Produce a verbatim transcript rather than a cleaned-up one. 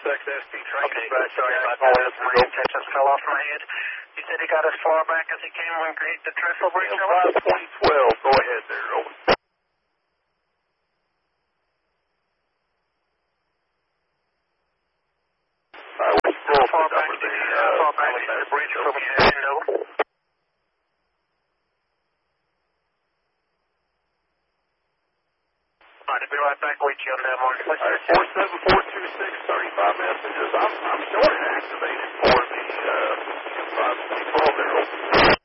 X S P train. Okay, Back sorry about that. My intentions fell off my head. You said he got as far back as he can when he hit the trestle bridge? five twenty twelve. Go ahead there, over. Uh, we How far back did he, how far back is the bridge from your window? All right, I'll be right back with you on that, Mark. All right, four seven four two six, thirty-five messages. I'm, I'm short activated for the uh, five twenty twelve there, over.